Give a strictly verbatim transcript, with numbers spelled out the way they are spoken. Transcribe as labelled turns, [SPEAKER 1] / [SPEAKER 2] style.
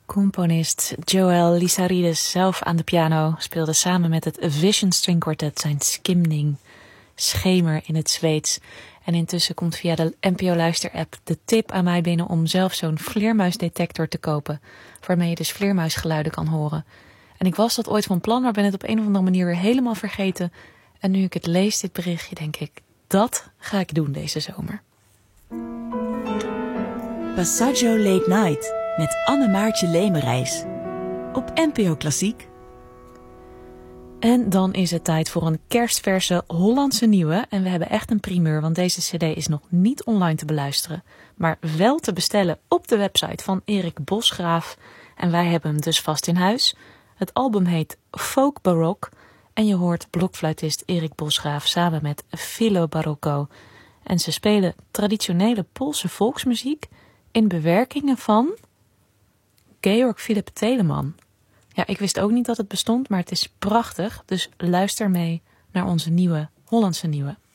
[SPEAKER 1] Componist Joël Lissarides zelf aan de piano speelde samen met het Vision String Quartet zijn Skimning, schemer in het Zweeds. En intussen komt via de N P O Luister-app de tip aan mij binnen om zelf zo'n vleermuisdetector te kopen, waarmee je dus vleermuisgeluiden kan horen. En ik was dat ooit van plan, maar ben het op een of andere manier weer helemaal vergeten. En nu ik het lees, dit berichtje, denk ik, dat ga ik doen deze zomer.
[SPEAKER 2] Passaggio Late Night met Anne-Maartje Lemerijs op N P O Klassiek.
[SPEAKER 1] En dan is het tijd voor een kerstverse Hollandse nieuwe. En we hebben echt een primeur, want deze cd is nog niet online te beluisteren, maar wel te bestellen op de website van Erik Bosgraaf. En wij hebben hem dus vast in huis. Het album heet Folk Barok en je hoort blokfluitist Erik Bosgraaf samen met Filo Barocco. En ze spelen traditionele Poolse volksmuziek in bewerkingen van Georg Philipp Telemann. Ja, ik wist ook niet dat het bestond, maar het is prachtig. Dus luister mee naar onze nieuwe Hollandse nieuwe.